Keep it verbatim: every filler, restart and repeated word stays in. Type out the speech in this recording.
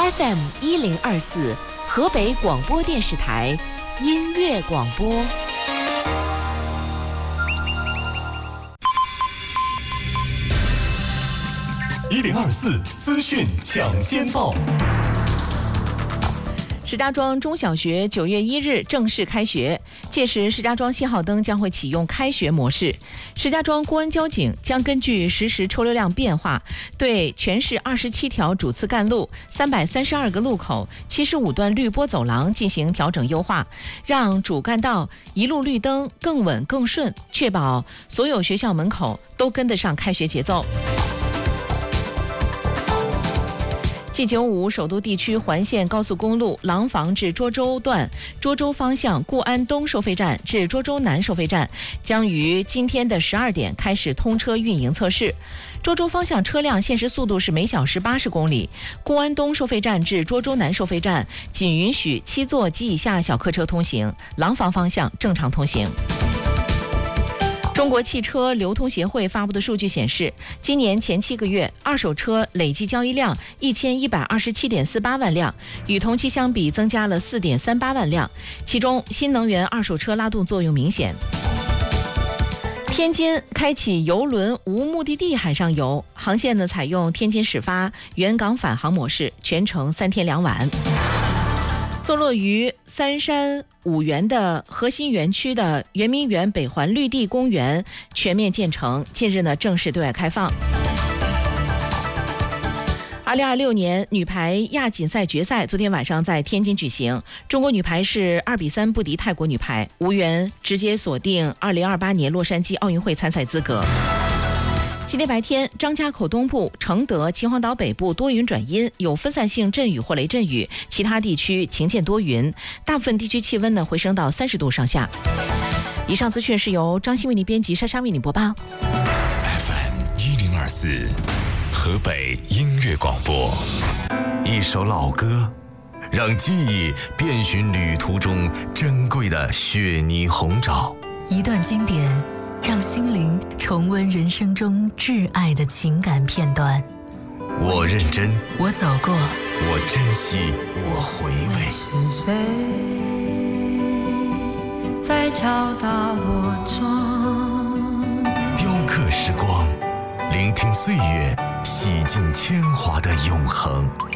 F M 一零二四，河北广播电视台音乐广播。 一零二四资讯抢先报。 石家庄中小学九月一日正式开学，届时石家庄信号灯将会启用开学模式。石家庄公安交警将根据实时车流量变化，对全市二十七条主次干路、三百三十二个路口、七十五段绿波走廊进行调整优化，让主干道一路绿灯更稳更顺，确保所有学校门口都跟得上开学节奏。G 九五首都地区环线高速公路廊坊至涿州段涿州方向固安东收费站至涿州南收费站将于今天的十二点开始通车运营测试。涿州方向车辆限时速度是每小时八十公里，固安东收费站至涿州南收费站仅允许七座及以下小客车通行，廊坊方向正常通行。中国汽车流通协会发布的数据显示，今年前七个月二手车累计交易量一千一百二十七点四八万辆，与同期相比增加了四点三八万辆，其中新能源二手车拉动作用明显。天津开启邮轮无目的地海上游，航线呢采用天津始发、原港返航模式，全程三天两晚。坐落于三山五园的核心园区的圆明园北环绿地公园全面建成，近日呢正式对外开放。二零二六年女排亚锦赛决赛昨天晚上在天津举行，中国女排是二比三不敌泰国女排，无缘直接锁定二零二八年洛杉矶奥运会参赛资格。今天白天，张家口东部、承德、秦皇岛北部多云转阴，有分散性阵雨或雷阵雨，其他地区晴见多云，大部分地区气温呢回升到三十度上下。以上资讯是由张欣为您编辑，莎莎为您播报。 F M 一零二四，河北音乐广播。一首老歌，让记忆遍寻旅途中珍贵的雪泥红枣； 一段经典，让心灵重温人生中挚爱的情感片段。 我认真， 我走过， 我珍惜，我回味。 是谁在敲打我窗？ 雕刻时光，聆听岁月洗尽铅华的永恒。